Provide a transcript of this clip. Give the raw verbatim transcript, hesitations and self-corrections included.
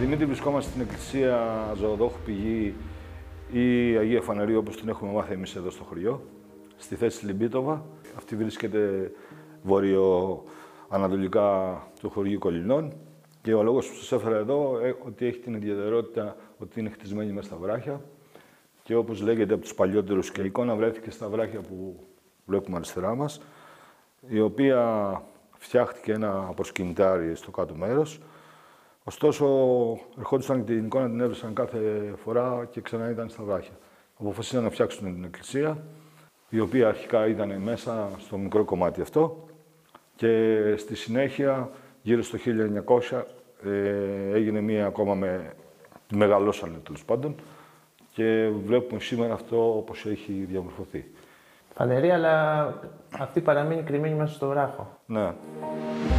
Δημήτρη βρισκόμαστε στην εκκλησία Ζωοδόχου Πηγή ή Αγία Φανερίου, όπως την έχουμε μάθει εμείς εδώ στο χωριό, στη θέση Λιμπίτοβα. Αυτή βρίσκεται βορειοανατολικά του χωριού Κολυνών και ο λόγος που σας έφερα εδώ ε, ότι έχει την ιδιαιτερότητα ότι είναι χτισμένη μέσα στα βράχια και όπως λέγεται από τους παλιότερους και η εικόνα βρέθηκε στα βράχια που βλέπουμε αριστερά μας, η οποία φτιάχτηκε ένα προσκυνητάρι στο κάτω μέρος. Ωστόσο, ερχόντουσαν την εικόνα, την έβρισαν κάθε φορά και ξανά ήταν στα βράχια. Αποφασίσαν να φτιάξουν την εκκλησία, η οποία αρχικά ήταν μέσα στο μικρό κομμάτι αυτό και στη συνέχεια, γύρω στο χίλια εννιακόσια, ε, έγινε μία ακόμα με... τη μεγαλώσανε τέλος πάντων και βλέπουμε σήμερα αυτό όπως έχει διαμορφωθεί. Φανερή, αλλά αυτή παραμείνει κρυμμένη μέσα στο βράχο. Ναι.